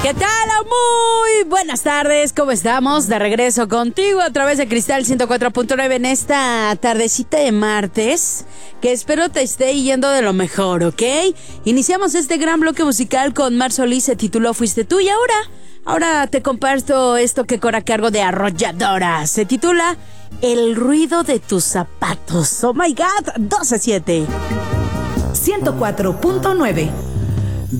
¿Qué tal? Muy buenas tardes, ¿cómo estamos? De regreso contigo a través de Cristal 104.9 en esta tardecita de martes, que espero te esté yendo de lo mejor, ¿ok? Iniciamos este gran bloque musical con Mar Solís, se tituló Fuiste tú, y ahora te comparto esto que corre a cargo de Arrolladora. Se titula El ruido de tus zapatos. Oh my God, 12-7. 104.9